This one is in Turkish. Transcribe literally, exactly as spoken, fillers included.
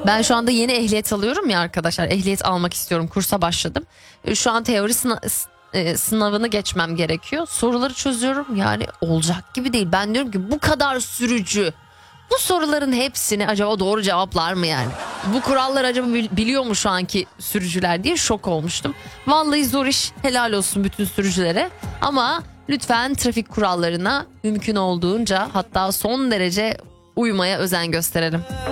Ben şu anda yeni ehliyet alıyorum ya arkadaşlar. Ehliyet almak istiyorum. Kursa başladım. Şu an teori sınav, sınavını geçmem gerekiyor. Soruları çözüyorum. Yani olacak gibi değil. Ben diyorum ki bu kadar sürücü bu soruların hepsini acaba doğru cevaplar mı yani? Bu kurallar acaba biliyor mu şu anki sürücüler diye şok olmuştum. Vallahi zor iş, helal olsun bütün sürücülere. Ama lütfen trafik kurallarına mümkün olduğunca, hatta son derece uymaya özen gösterelim.